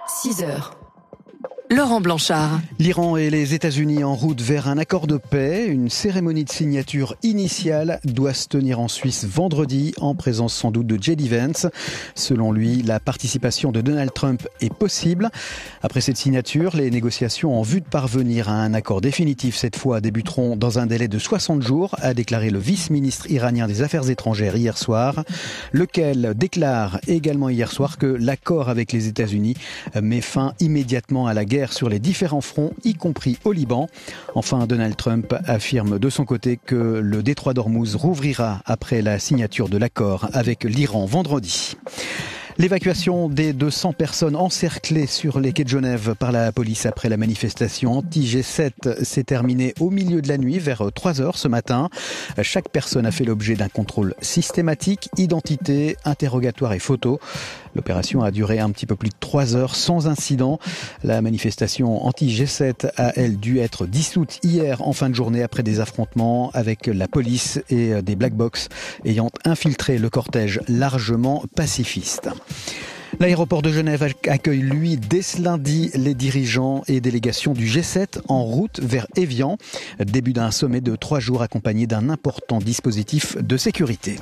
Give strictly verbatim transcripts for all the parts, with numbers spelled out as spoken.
six heures. Laurent Blanchard. L'Iran et les États-Unis en route vers un accord de paix. Une cérémonie de signature initiale doit se tenir en Suisse vendredi, en présence sans doute de J D Vance. Selon lui, la participation de Donald Trump est possible. Après cette signature, les négociations en vue de parvenir à un accord définitif cette fois débuteront dans un délai de soixante jours, a déclaré le vice-ministre iranien des Affaires étrangères hier soir, lequel déclare également hier soir que l'accord avec les États-Unis met fin immédiatement à la guerre sur les différents fronts, y compris au Liban. Enfin, Donald Trump affirme de son côté que le détroit d'Ormuz rouvrira après la signature de l'accord avec l'Iran vendredi. L'évacuation des deux cents personnes encerclées sur les quais de Genève par la police après la manifestation anti-G sept s'est terminée au milieu de la nuit vers trois heures ce matin. Chaque personne a fait l'objet d'un contrôle systématique, identité, interrogatoire et photo. L'opération a duré un petit peu plus de trois heures sans incident. La manifestation anti-G sept a, elle, dû être dissoute hier en fin de journée après des affrontements avec la police et des black box ayant infiltré le cortège largement pacifiste. L'aéroport de Genève accueille, lui, dès ce lundi, les dirigeants et délégations du G sept en route vers Évian. Début d'un sommet de trois jours accompagné d'un important dispositif de sécurité.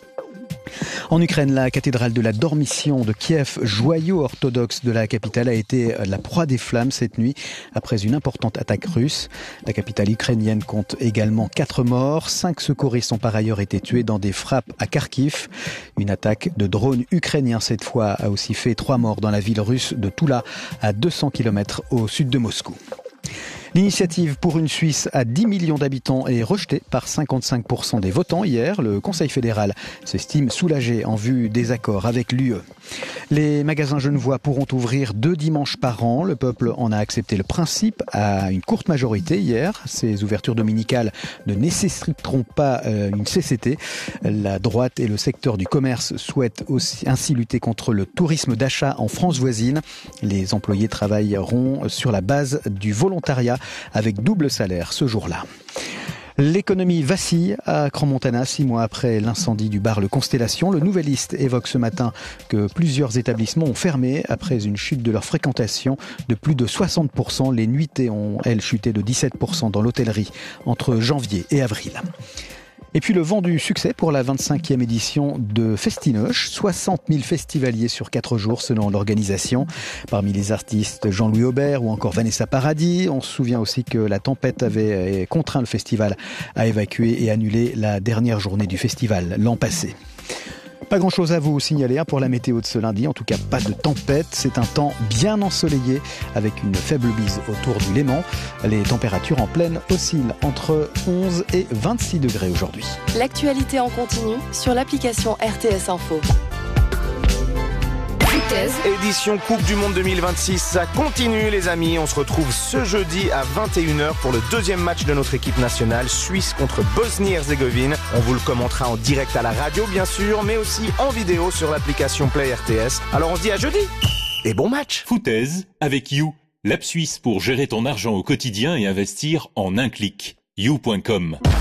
En Ukraine, la cathédrale de la Dormition de Kiev, joyau orthodoxe de la capitale, a été la proie des flammes cette nuit après une importante attaque russe. La capitale ukrainienne compte également quatre morts. Cinq secouristes ont par ailleurs été tués dans des frappes à Kharkiv. Une attaque de drones ukrainiens cette fois a aussi fait trois morts dans la ville russe de Toula, à deux cents kilomètres au sud de Moscou. L'initiative pour une Suisse à dix millions d'habitants est rejetée par cinquante-cinq pour cent des votants hier. Le Conseil fédéral s'estime soulagé en vue des accords avec l'U E. Les magasins genevois pourront ouvrir deux dimanches par an. Le peuple en a accepté le principe à une courte majorité hier. Ces ouvertures dominicales ne nécessiteront pas une C C T. La droite et le secteur du commerce souhaitent aussi ainsi lutter contre le tourisme d'achat en France voisine. Les employés travailleront sur la base du volontariat avec double salaire ce jour-là. L'économie vacille à Crans-Montana, six mois après l'incendie du bar Le Constellation. Le Nouvelliste évoque ce matin que plusieurs établissements ont fermé après une chute de leur fréquentation de plus de soixante pour cent. Les nuitées ont, elles, chuté de dix-sept pour cent dans l'hôtellerie entre janvier et avril. Et puis le vent du succès pour la vingt-cinquième édition de Festinoche. soixante mille festivaliers sur quatre jours selon l'organisation. Parmi les artistes, Jean-Louis Aubert ou encore Vanessa Paradis. On se souvient aussi que la tempête avait contraint le festival à évacuer et annuler la dernière journée du festival l'an passé. Pas grand-chose à vous signaler pour la météo de ce lundi, en tout cas pas de tempête. C'est un temps bien ensoleillé avec une faible bise autour du Léman. Les températures en plaine oscillent entre onze et vingt-six degrés aujourd'hui. L'actualité en continu sur l'application R T S Info. Édition Coupe du Monde deux mille vingt-six, ça continue les amis. On se retrouve ce jeudi à vingt et une heures pour le deuxième match de notre équipe nationale, Suisse contre Bosnie-Herzégovine. On vous le commentera en direct à la radio bien sûr, mais aussi en vidéo sur l'application Play R T S. Alors on se dit à jeudi et bon match. Foutaise avec You, l'app suisse pour gérer ton argent au quotidien et investir en un clic. you point com.